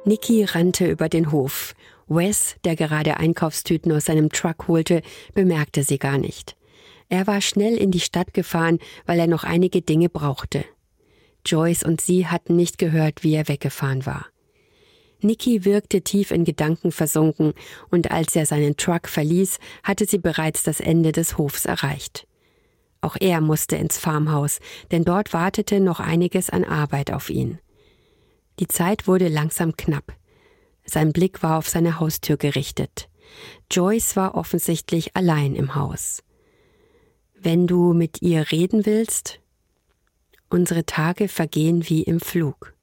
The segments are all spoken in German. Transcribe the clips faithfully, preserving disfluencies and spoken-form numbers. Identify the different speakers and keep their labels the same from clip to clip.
Speaker 1: Nikki rannte über den Hof. Wes, der gerade Einkaufstüten aus seinem Truck holte, bemerkte sie gar nicht. Er war schnell in die Stadt gefahren, weil er noch einige Dinge brauchte. Joyce und sie hatten nicht gehört, wie er weggefahren war. Nikki wirkte tief in Gedanken versunken, und als er seinen Truck verließ, hatte sie bereits das Ende des Hofs erreicht. Auch er musste ins Farmhaus, denn dort wartete noch einiges an Arbeit auf ihn. Die Zeit wurde langsam knapp. Sein Blick war auf seine Haustür gerichtet. Joyce war offensichtlich allein im Haus. »Wenn du mit ihr reden willst? Unsere Tage vergehen wie im Flug.«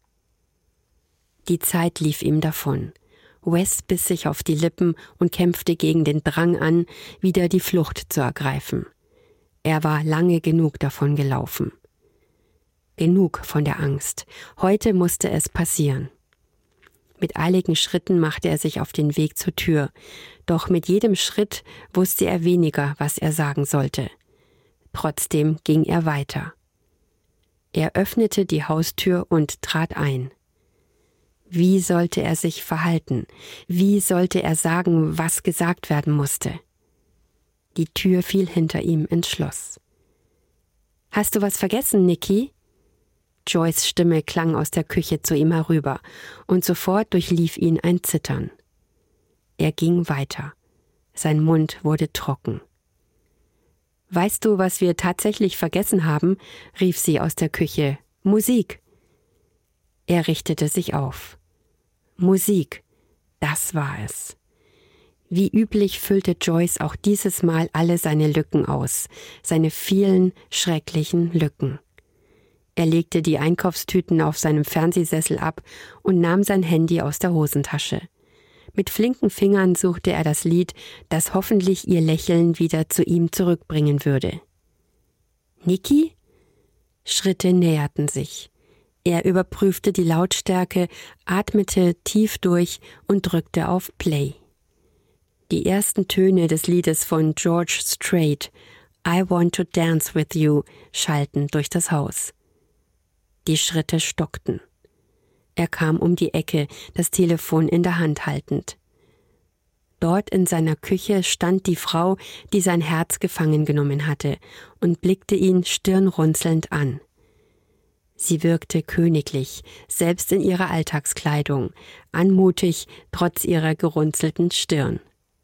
Speaker 1: Die Zeit lief ihm davon. Wes biss sich auf die Lippen und kämpfte gegen den Drang an, wieder die Flucht zu ergreifen. Er war lange genug davon gelaufen. Genug von der Angst. Heute musste es passieren. Mit eiligen Schritten machte er sich auf den Weg zur Tür. Doch mit jedem Schritt wusste er weniger, was er sagen sollte. Trotzdem ging er weiter. Er öffnete die Haustür und trat ein. Wie sollte er sich verhalten? Wie sollte er sagen, was gesagt werden musste? Die Tür fiel hinter ihm ins Schloss. »Hast du was vergessen, Nikki?« Joyce' Stimme klang aus der Küche zu ihm herüber, und sofort durchlief ihn ein Zittern. Er ging weiter. Sein Mund wurde trocken. »Weißt du, was wir tatsächlich vergessen haben?« rief sie aus der Küche. »Musik!« Er richtete sich auf. Musik, das war es. Wie üblich füllte Joyce auch dieses Mal alle seine Lücken aus, seine vielen schrecklichen Lücken. Er legte die Einkaufstüten auf seinem Fernsehsessel ab und nahm sein Handy aus der Hosentasche. Mit flinken Fingern suchte er das Lied, das hoffentlich ihr Lächeln wieder zu ihm zurückbringen würde. »Nikki?« Schritte näherten sich. Er überprüfte die Lautstärke, atmete tief durch und drückte auf Play. Die ersten Töne des Liedes von George Strait, »I Want to Dance with You«, schallten durch das Haus. Die Schritte stockten. Er kam um die Ecke, das Telefon in der Hand haltend. Dort in seiner Küche stand die Frau, die sein Herz gefangen genommen hatte, und blickte ihn stirnrunzelnd an. Sie wirkte königlich, selbst in ihrer Alltagskleidung, anmutig trotz ihrer gerunzelten Stirn.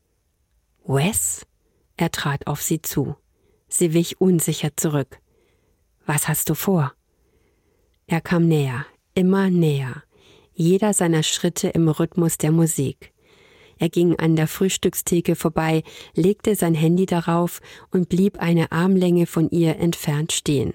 Speaker 1: »Wes?« Er trat auf sie zu. Sie wich unsicher zurück. »Was hast du vor?« Er kam näher, immer näher, jeder seiner Schritte im Rhythmus der Musik. Er ging an der Frühstückstheke vorbei, legte sein Handy darauf und blieb eine Armlänge von ihr entfernt stehen.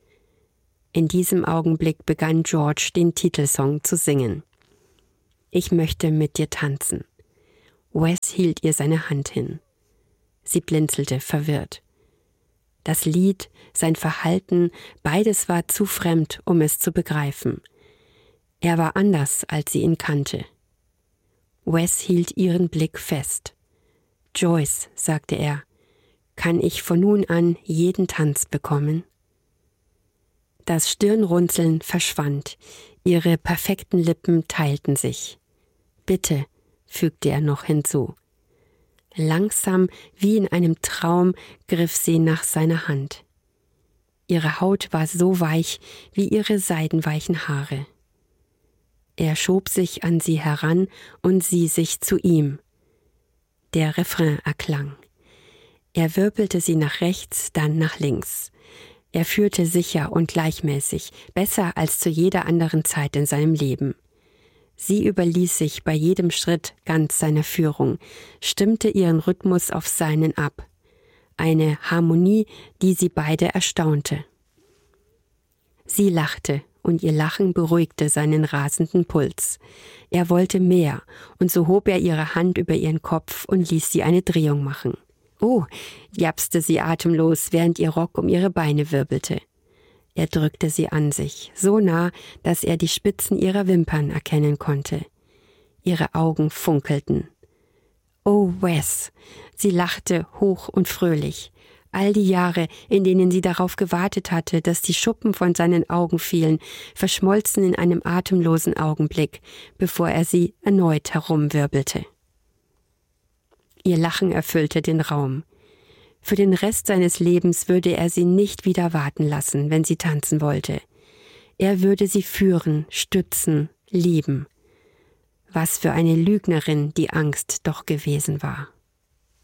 Speaker 1: In diesem Augenblick begann George den Titelsong zu singen. »Ich möchte mit dir tanzen.« Wes hielt ihr seine Hand hin. Sie blinzelte verwirrt. Das Lied, sein Verhalten, beides war zu fremd, um es zu begreifen. Er war anders, als sie ihn kannte. Wes hielt ihren Blick fest. »Joyce«, sagte er, »kann ich von nun an jeden Tanz bekommen?« Das Stirnrunzeln verschwand, ihre perfekten Lippen teilten sich. »Bitte«, fügte er noch hinzu. Langsam, wie in einem Traum, griff sie nach seiner Hand. Ihre Haut war so weich wie ihre seidenweichen Haare. Er schob sich an sie heran und sie sich zu ihm. Der Refrain erklang. Er wirbelte sie nach rechts, dann nach links. Er führte sicher und gleichmäßig, besser als zu jeder anderen Zeit in seinem Leben. Sie überließ sich bei jedem Schritt ganz seiner Führung, stimmte ihren Rhythmus auf seinen ab. Eine Harmonie, die sie beide erstaunte. Sie lachte, und ihr Lachen beruhigte seinen rasenden Puls. Er wollte mehr, und so hob er ihre Hand über ihren Kopf und ließ sie eine Drehung machen. »Oh«, japste sie atemlos, während ihr Rock um ihre Beine wirbelte. Er drückte sie an sich, so nah, dass er die Spitzen ihrer Wimpern erkennen konnte. Ihre Augen funkelten. »Oh, Wes«, sie lachte hoch und fröhlich. All die Jahre, in denen sie darauf gewartet hatte, dass die Schuppen von seinen Augen fielen, verschmolzen in einem atemlosen Augenblick, bevor er sie erneut herumwirbelte. Ihr Lachen erfüllte den Raum. Für den Rest seines Lebens würde er sie nicht wieder warten lassen, wenn sie tanzen wollte. Er würde sie führen, stützen, lieben. Was für eine Lügnerin die Angst doch gewesen war.